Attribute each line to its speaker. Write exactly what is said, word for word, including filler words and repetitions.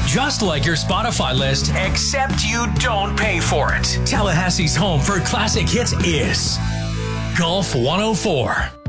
Speaker 1: just like your Spotify list, except you don't pay for it. Tallahassee's home for classic hits is Golf one oh four.